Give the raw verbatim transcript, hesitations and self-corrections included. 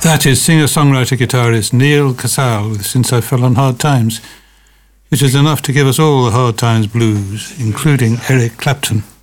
That is singer-songwriter-guitarist Neil Casale with Since I Fell on Hard Times, which is enough to give us all the Hard Times blues, including Eric Clapton.